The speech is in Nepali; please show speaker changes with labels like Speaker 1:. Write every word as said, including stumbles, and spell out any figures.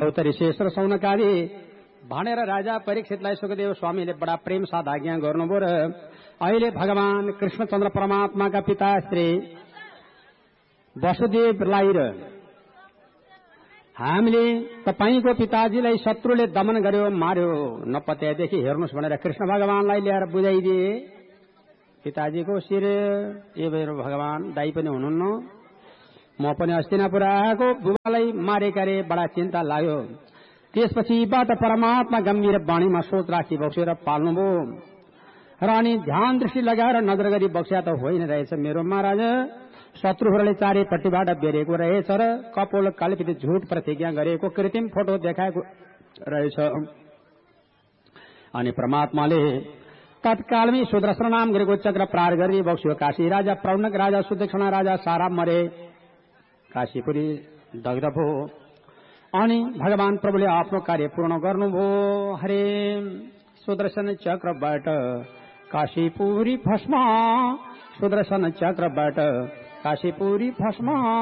Speaker 1: धौतरी शेष सौनकादि भनेर राजा परीक्षितलाई सुखदेव स्वामीले बडा प्रेम साथ आज्ञा गर्नुभयो र अहिले भगवान कृष्णचन्द्र परमात्माका पिता श्री वसुदेवलाई र हामीले तपाईको पिताजीलाई शत्रुले दमन गर्यो मार्यो नपत्यादेखि हेर्नुस् भनेर कृष्ण भगवानलाई ल्याएर बुझाइदिए। पिताजीको शिर ए मेरो भगवान दाई पनि हुनुहुन्न, म पनि हस्तिनापुर आएको बुबालाई मारेका रे बडा चिन्ता लाग्यो। त्यसपछिबाट परमात्मा गम्भीर वाणीमा सोच राखी बक्सेर पाल्नुभयो र अनि ध्यान दृष्टि लगाएर नजर गरी बक्स्या त होइन रहेछ मेरो महाराज। शत्रुहरूले चारैपट्टिबाट बेरेको रहेछ र कपोल कल्पित झुट प्रतिज्ञा गरेको कृत्रिम फोटो देखाएको रहेछ। अनि परमात्माले तत्कालमै सुदर्शन नाम गरेको चक्र प्रहार गरी बक्स्यो। काशी राजा प्रौनक राजा सुदक्षिणा राजा सारा मरे, काशीपुरी दग्ध भयो। अनि भगवान प्रभुले आफ्नो कार्य पूर्ण गर्नुभयो। हरे सुदर्शन चक्रबाट काशीपुरी भस्म, सुदर्शन चक्रबाट काशीपुरी भस्म।